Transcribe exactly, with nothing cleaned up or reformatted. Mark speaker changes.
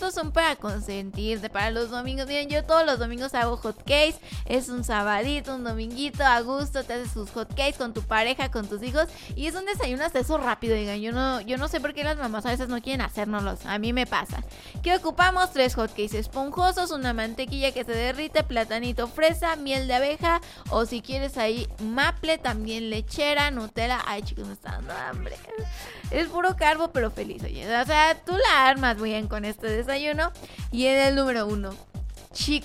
Speaker 1: estos son para consentirte, para los domingos. Miren, yo todos los domingos hago hotcakes. Es un sabadito, un dominguito, a gusto, te haces sus hotcakes con tu pareja, con tus hijos. Y es un desayuno hasta eso rápido, digan. Yo no, yo no sé por qué las mamás a veces no quieren hacérnoslos. A mí me pasa. ¿Qué ocupamos? Tres hotcakes esponjosos, una mantequilla que se derrite, platanito fresa, miel de abeja, o si quieres ahí maple, también lechera, Nutella. Ay, chicos, me está dando hambre. Es puro carbo, pero feliz, oye. O sea, tú la armas bien con este desayuno. Y en el número uno, chicos.